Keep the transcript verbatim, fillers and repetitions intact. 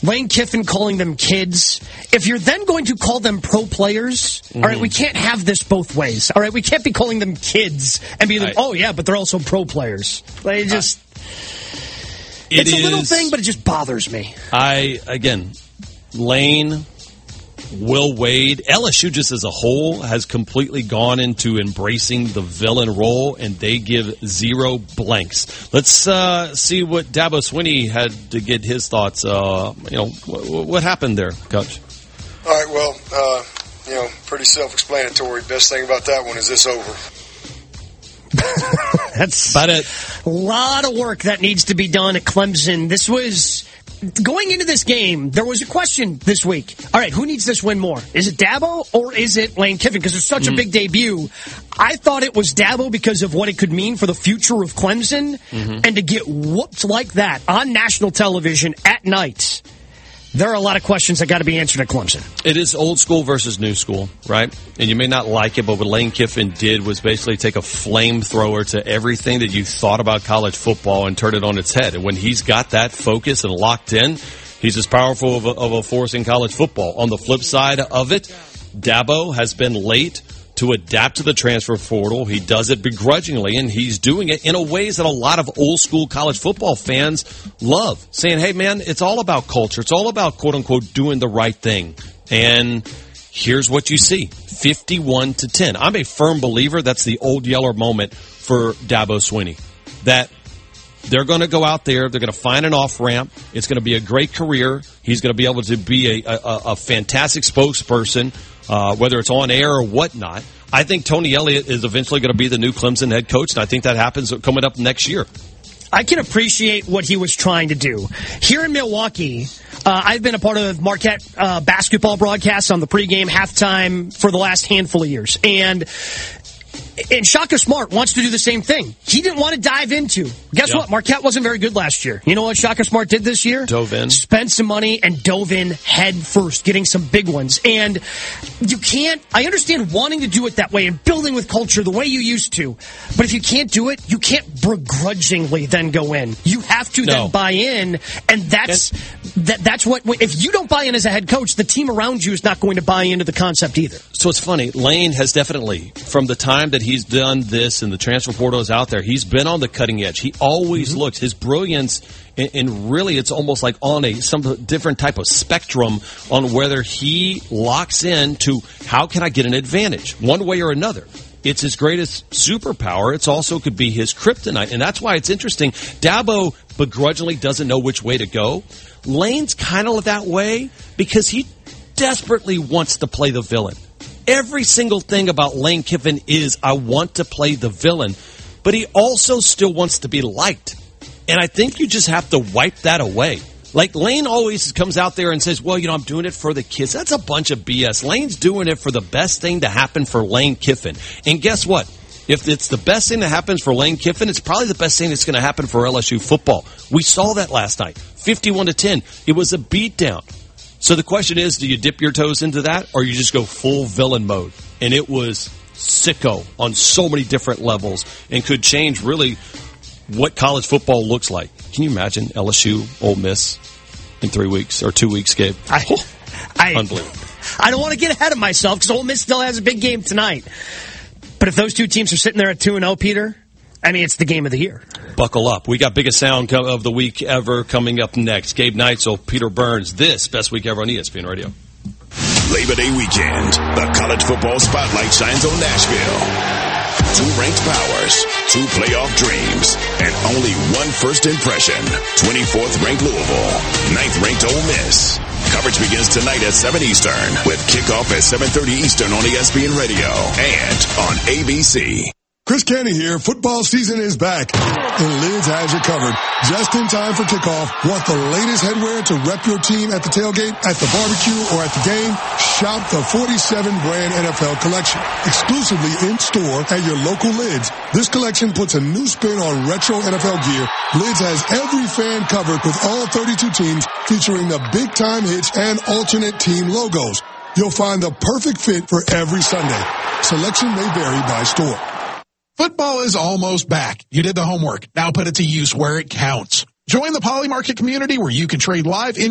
Lane Kiffin calling them kids. If you're then going to call them pro players, mm-hmm. all right, we can't have this both ways. All right, we can't be calling them kids and be like, I, oh, yeah, but they're also pro players. They just, uh, it it's is, a little thing, but it just bothers me. I, again, Lane, Will Wade, L S U just as a whole has completely gone into embracing the villain role, and they give zero blanks. Let's uh, see what Dabo Swinney had to get his thoughts. Uh, you know, w- what happened there, Coach? All right, well, uh, you know, pretty self-explanatory. Best thing about that one is it's over. That's about it. A lot of work that needs to be done at Clemson. This was... Going into this game, there was a question this week. All right, who needs this win more? Is it Dabo or is it Lane Kiffin? Because it's such mm. a big debut. I thought it was Dabo because of what it could mean for the future of Clemson. Mm-hmm. And to get whooped like that on national television at night, there are a lot of questions that got to be answered at Clemson. It is old school versus new school, right? And you may not like it, but what Lane Kiffin did was basically take a flamethrower to everything that you thought about college football and turn it on its head. And when he's got that focus and locked in, he's as powerful of a, of a force in college football. On the flip side of it, Dabo has been late to adapt to the transfer portal. He does it begrudgingly, and he's doing it in a ways that a lot of old-school college football fans love, saying, hey, man, it's all about culture. It's all about, quote-unquote, doing the right thing. And here's what you see, fifty-one to ten. I'm a firm believer that's the old Yeller moment for Dabo Swinney, that they're going to go out there, they're going to find an off-ramp, it's going to be a great career, he's going to be able to be a, a, a fantastic spokesperson, Uh, whether it's on air or whatnot. I think Tony Elliott is eventually going to be the new Clemson head coach, and I think that happens coming up next year. I can appreciate what he was trying to do. Here in Milwaukee, uh, I've been a part of Marquette uh, basketball broadcasts on the pregame, halftime for the last handful of years. And And Shaka Smart wants to do the same thing. He didn't want to dive into. Guess yep. what? Marquette wasn't very good last year. You know what Shaka Smart did this year? Dove in. Spent some money and dove in head first, getting some big ones. And you can't, I understand wanting to do it that way and building with culture the way you used to. But if you can't do it, you can't begrudgingly then go in. You have to no. then buy in. And that's, that, that's what, if you don't buy in as a head coach, the team around you is not going to buy into the concept either. So it's funny. Lane has definitely, from the time that he's done this and the transfer portal is out there, he's been on the cutting edge. He always mm-hmm. looked, his brilliance, and, and really it's almost like on a some different type of spectrum on whether he locks in to how can I get an advantage, one way or another. It's his greatest superpower. It's also could be his kryptonite, and that's why it's interesting. Dabo begrudgingly doesn't know which way to go. Lane's kind of that way because he desperately wants to play the villain. Every single thing about Lane Kiffin is, I want to play the villain, but he also still wants to be liked. And I think you just have to wipe that away. Like, Lane always comes out there and says, well, you know, I'm doing it for the kids. That's a bunch of B S. Lane's doing it for the best thing to happen for Lane Kiffin. And guess what? If it's the best thing that happens for Lane Kiffin, it's probably the best thing that's going to happen for L S U football. We saw that last night, fifty-one to ten. It was a beatdown. So the question is, do you dip your toes into that, or you just go full villain mode? And it was sicko on so many different levels and could change really what college football looks like. Can you imagine L S U, Ole Miss in three weeks or two weeks, Gabe? I, I, Unbelievable. I don't want to get ahead of myself because Ole Miss still has a big game tonight. But if those two teams are sitting there at two and oh, Peter, I mean, it's the game of the year. Buckle up. We got biggest sound of the week ever coming up next. Gabe Neitzel, Peter Burns. This Best Week Ever on E S P N Radio. Labor Day weekend, the college football spotlight shines on Nashville. Two ranked powers, two playoff dreams, and only one first impression. twenty-fourth ranked Louisville, ninth ranked Ole Miss. Coverage begins tonight at seven Eastern with kickoff at seven thirty Eastern on E S P N Radio and on A B C. Chris Canty here. Football season is back, and Lids has you covered. Just in time for kickoff. Want the latest headwear to rep your team at the tailgate, at the barbecue, or at the game? Shop the forty-seven brand N F L collection, exclusively in store at your local Lids. This collection puts a new spin on retro N F L gear. Lids has every fan covered with all thirty-two teams, featuring the big time hits and alternate team logos. You'll find the perfect fit for every Sunday. Selection may vary by store. Football is almost back. You did the homework. Now put it to use where it counts. Join the Poly Market community where you can trade live in